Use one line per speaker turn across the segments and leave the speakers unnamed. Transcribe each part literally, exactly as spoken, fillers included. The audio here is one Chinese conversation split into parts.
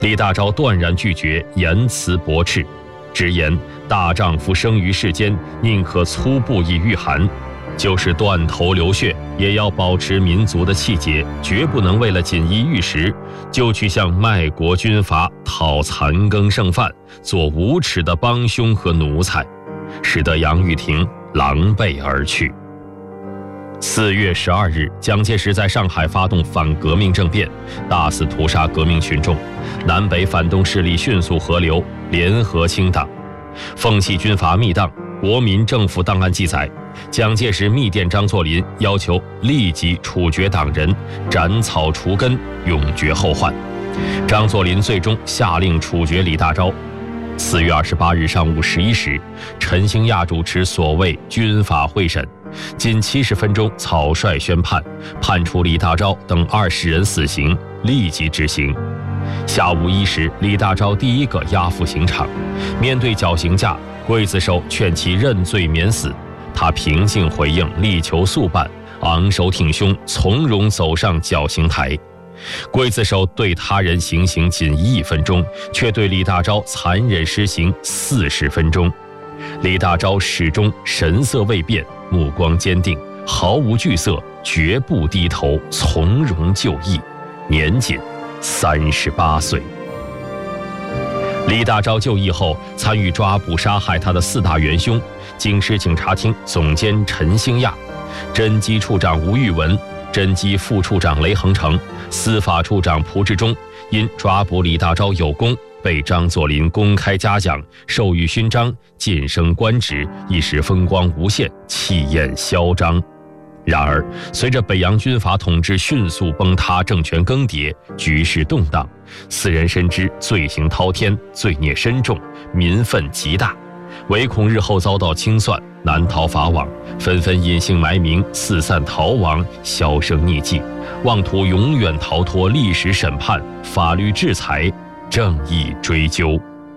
李大钊断然拒绝，言辞驳斥，直言大丈夫生于世间，宁可粗布以御寒，就是断头流血，也要保持民族的气节，绝不能为了锦衣玉食，就去向卖国军阀讨残羹剩饭，做无耻的帮凶和奴才，使得杨玉婷狼狈而去。四月十二日，蒋介石在上海发动反革命政变，大肆屠杀革命群众，南北反动势力迅速合流，联合清党。奉系军阀密档，国民政府档案记载，蒋介石密电张作霖，要求立即处决党人，斩草除根，永绝后患。张作霖最终下令处决李大钊。四月二十八日上午十一时，陈兴亚主持所谓军法会审，仅七十分钟草率宣判，判处李大钊等二十人死刑，立即执行。下午一时，李大钊第一个押赴刑场，面对绞刑架，刽子手劝其认罪免死，他平静回应，力求速办，昂首挺胸，从容走上绞刑台。刽子手对他人行刑仅一分钟，却对李大钊残忍施行四十分钟。李大钊始终神色未变，目光坚定，毫无惧色，绝不低头，从容就义，年仅三十八岁。李大钊就义后，参与抓捕杀害他的四大元凶：京师警察厅总监陈兴亚、侦缉处长吴玉文、侦缉副处长雷恒成、司法处长蒲志忠，因抓捕李大钊有功，被张作霖公开嘉奖，授予勋章，晋升官职，一时风光无限，气焰嚣张。然而，随着北洋军阀统治迅速崩塌，政权更迭，局势动荡，四人深知罪行滔天，罪孽深重，民愤极大，唯恐日后遭到清算，难逃法网，纷纷隐姓埋名，四散逃亡，销声匿迹，妄图永远逃脱历史审判、法律制裁、正义追究。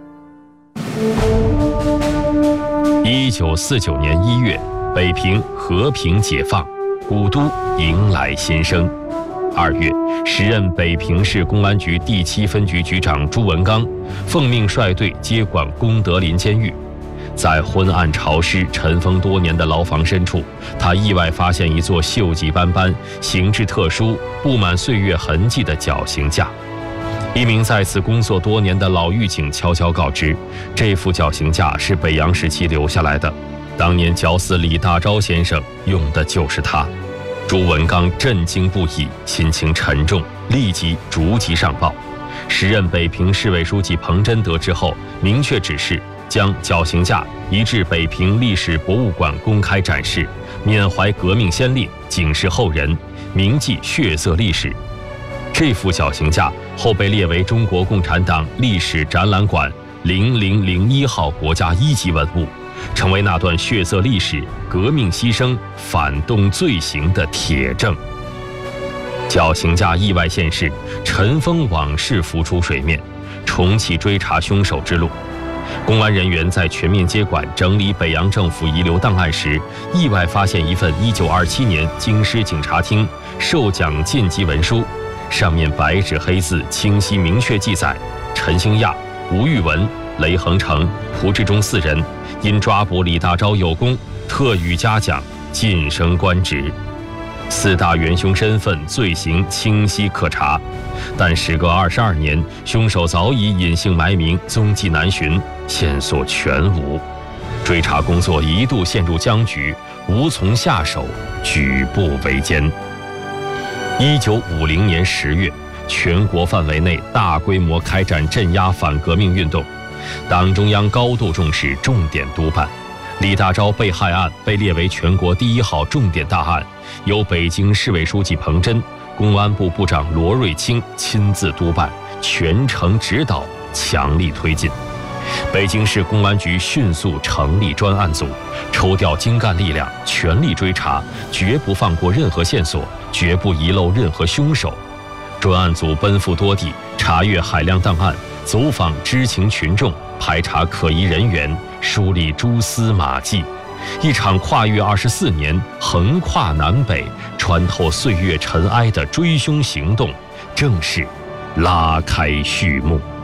一九四九年一月，北平和平解放，古都迎来新生。二月，时任北平市公安局第七分局局长朱文刚奉命率队接管功德林监狱。在昏暗潮湿、尘封多年的牢房深处，他意外发现一座锈迹斑斑、形制特殊、布满岁月痕迹的绞刑架。一名在此工作多年的老狱警悄悄告知，这副绞刑架是北洋时期留下来的，当年绞死李大钊先生用的就是它。朱文刚震惊不已，心情沉重，立即逐级上报。时任北平市委书记彭真得知后，明确指示将绞刑架移至北平历史博物馆公开展示，缅怀革命先烈，警示后人，铭记血色历史。这副绞刑架后被列为中国共产党历史展览馆零零零一号国家一级文物，成为那段血色历史、革命牺牲、反动罪行的铁证。绞刑架意外现世，尘封往事浮出水面，重启追查凶手之路。公安人员在全面接管整理北洋政府遗留档案时，意外发现一份一九二七年京师警察厅授奖晋级文书，上面白纸黑字清晰明确记载，陈兴亚、吴玉文、雷恒成、蒲志忠四人因抓捕李大钊有功，特予嘉奖，晋升官职。四大元凶身份、罪行清晰可查，但时隔二十二年，凶手早已隐姓埋名，踪迹难寻，线索全无，追查工作一度陷入僵局，无从下手，举步维艰。一九五零年十月，全国范围内大规模开展镇压反革命运动，党中央高度重视，重点督办。李大钊被害案被列为全国第一号重点大案，由北京市委书记彭真、公安部部长罗瑞卿亲自督办，全程指导，强力推进。北京市公安局迅速成立专案组，抽调精干力量，全力追查，绝不放过任何线索，绝不遗漏任何凶手。专案组奔赴多地，查阅海量档案，走访知情群众，排查可疑人员，梳理蛛丝马迹。一场跨越二十四年、横跨南北、穿透岁月尘埃的追凶行动，正式拉开序幕。